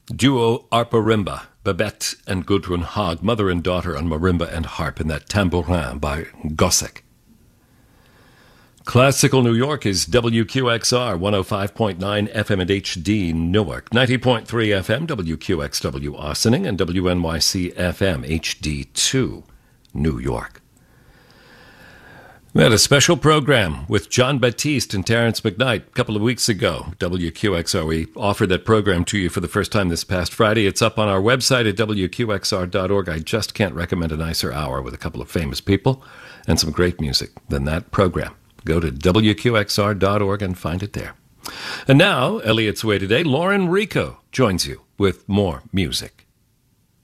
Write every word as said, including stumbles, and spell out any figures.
Duo Arparimba, Babette and Gudrun Haag, mother and daughter on marimba and harp in that Tambourin by Gossec. Classical New York is W Q X R, one oh five point nine F M and H D Newark, ninety point three F M W Q X W Ossining, and W N Y C F M H D two New York. We had a special program with John Batiste and Terrence McKnight a couple of weeks ago. W Q X R, we offered that program to you for the first time this past Friday. It's up on our website at W Q X R dot org. I just can't recommend a nicer hour with a couple of famous people and some great music than that program. Go to W Q X R dot org and find it there. And now, Elliot's Way Today, Lauren Rico joins you with more music.